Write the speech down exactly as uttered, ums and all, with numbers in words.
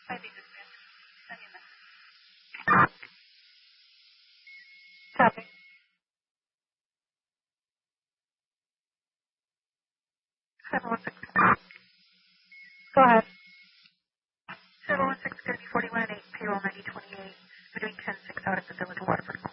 five eight six. Send me a message. Copy. seven one six. Go ahead. seven one six, thirty forty-one and eight, payroll ninety twenty-eight, between ten six out at the Village of Waterford.